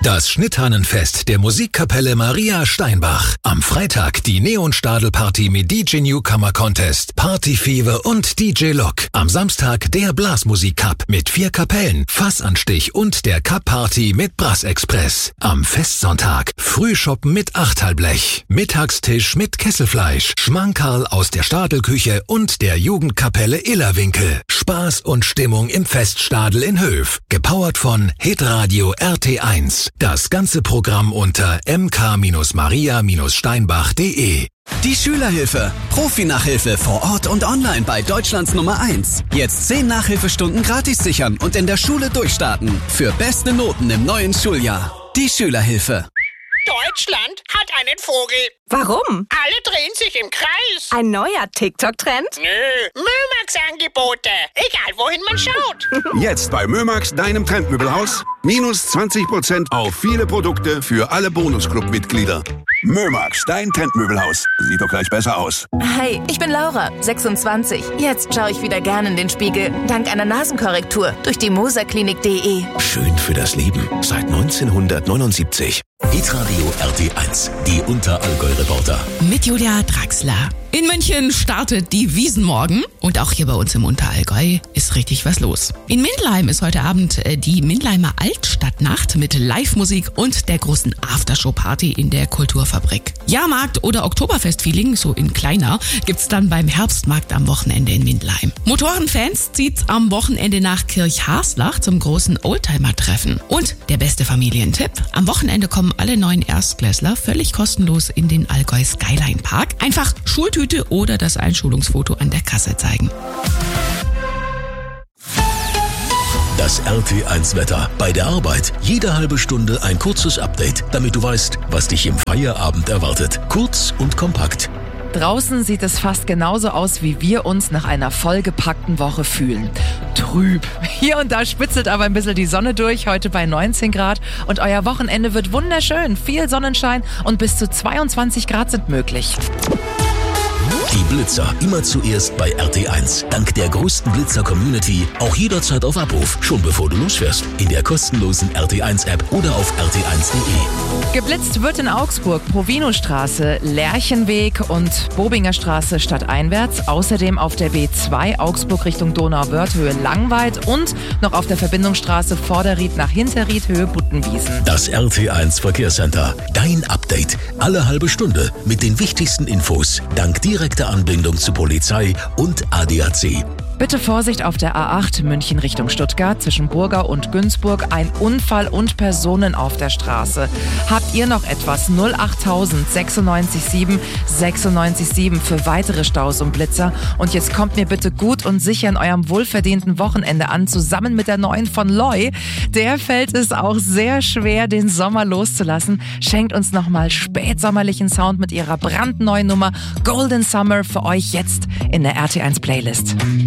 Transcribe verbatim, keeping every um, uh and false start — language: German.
Das Schnitthahnenfest der Musikkapelle Maria Steinbach. Am Freitag die Neonstadel-Party mit D J Newcomer Contest, Partyfever und D J Lock. Am Samstag der Blasmusik-Cup mit vier Kapellen, Fassanstich und der Cup-Party mit Brass-Express. Am Festsonntag Frühschoppen mit Achthalblech, Mittagstisch mit Kesselfleisch, Schmankerl aus der Stadelküche und der Jugendkapelle Illerwinkel. Spaß und Stimmung im Feststadel in Höf. Gepowert von Hitradio R T eins. Das ganze Programm unter m k maria steinbach punkt de. Die Schülerhilfe. Profi-Nachhilfe vor Ort und online bei Deutschlands Nummer eins. Jetzt zehn Nachhilfestunden gratis sichern und in der Schule durchstarten. Für beste Noten im neuen Schuljahr. Die Schülerhilfe. Deutschland hat einen Vogel. Warum? Alle drehen sich im Kreis. Ein neuer TikTok-Trend? Nö, Mömax-Angebote. Egal, wohin man schaut. Jetzt bei Mömax, deinem Trendmöbelhaus. Minus zwanzig Prozent auf viele Produkte für alle Bonusclub-Mitglieder. Mömax, dein Trendmöbelhaus. Sieht doch gleich besser aus. Hi, ich bin Laura, sechsundzwanzig. Jetzt schaue ich wieder gerne in den Spiegel. Dank einer Nasenkorrektur durch die moserklinik punkt de. Schön für das Leben seit neunzehnhundertneunundsiebzig. Hitradio R T eins, die Unterallgäu-Reporter. Mit Julia Draxler. In München startet die Wiesn morgen und auch hier bei uns im Unterallgäu ist richtig was los. In Mindlheim ist heute Abend die Mindlheimer Altstadtnacht mit Live-Musik und der großen Aftershow-Party in der Kulturfabrik. Jahrmarkt oder Oktoberfest-Feeling, so in kleiner, gibt's dann beim Herbstmarkt am Wochenende in Mindlheim. Motorenfans zieht's am Wochenende nach Kirchhaslach zum großen Oldtimer-Treffen. Und der beste Familientipp, am Wochenende kommen alle neuen Erstklässler völlig kostenlos in den Allgäu Skyline Park. Einfach Schultüte oder das Einschulungsfoto an der Kasse zeigen. Das R T eins Wetter. Bei der Arbeit jede halbe Stunde ein kurzes Update, damit du weißt, was dich im Feierabend erwartet. Kurz und kompakt. Draußen sieht es fast genauso aus, wie wir uns nach einer vollgepackten Woche fühlen. Trüb. Hier und da spitzelt aber ein bisschen die Sonne durch, heute bei neunzehn Grad. Und euer Wochenende wird wunderschön. Viel Sonnenschein und bis zu zweiundzwanzig Grad sind möglich. Die Blitzer immer zuerst bei R T eins. Dank der größten Blitzer-Community auch jederzeit auf Abruf, schon bevor du losfährst. In der kostenlosen R T eins App oder auf r t eins punkt de. Geblitzt wird in Augsburg Provinostraße, Lerchenweg und Bobinger Straße stadteinwärts. Außerdem auf der B zwei Augsburg Richtung Donauwörth Höhe Langweid und noch auf der Verbindungsstraße Vorderried nach Hinterried Höhe Buttenwiesen. Das R T eins Verkehrscenter. Dein Update. Alle halbe Stunde mit den wichtigsten Infos. Dank direkter Anbindung zu Polizei und A D A C. Bitte Vorsicht auf der A acht München Richtung Stuttgart zwischen Burgau und Günzburg. Ein Unfall und Personen auf der Straße. Habt ihr noch etwas? null achttausend sechsundneunzig sieben sechsundneunzig sieben für weitere Staus und Blitzer. Und jetzt kommt mir bitte gut und sicher in eurem wohlverdienten Wochenende an, zusammen mit der neuen von Loy. Der fällt es auch sehr schwer, den Sommer loszulassen. Schenkt uns nochmal spätsommerlichen Sound mit ihrer brandneuen Nummer Golden Summer für euch jetzt in der R T eins Playlist.